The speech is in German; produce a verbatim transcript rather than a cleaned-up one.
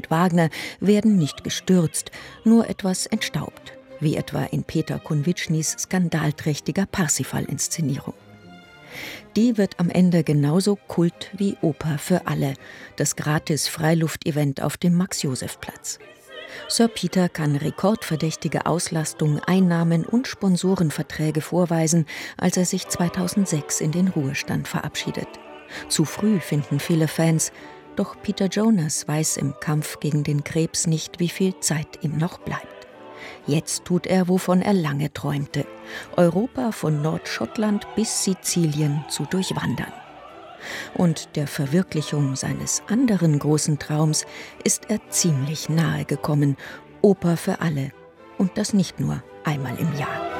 und Wagner werden nicht gestürzt, nur etwas entstaubt, wie etwa in Peter Konwitschnys skandalträchtiger Parsifal-Inszenierung. Die wird am Ende genauso Kult wie Oper für alle, das Gratis-Freiluft-Event auf dem Max-Joseph-Platz. Sir Peter kann rekordverdächtige Auslastung, Einnahmen und Sponsorenverträge vorweisen, als er sich zweitausendsechs in den Ruhestand verabschiedet. Zu früh, finden viele Fans, doch Peter Jonas weiß im Kampf gegen den Krebs nicht, wie viel Zeit ihm noch bleibt. Jetzt tut er, wovon er lange träumte: Europa von Nordschottland bis Sizilien zu durchwandern. Und der Verwirklichung seines anderen großen Traums ist er ziemlich nahe gekommen: Oper für alle. Und das nicht nur einmal im Jahr.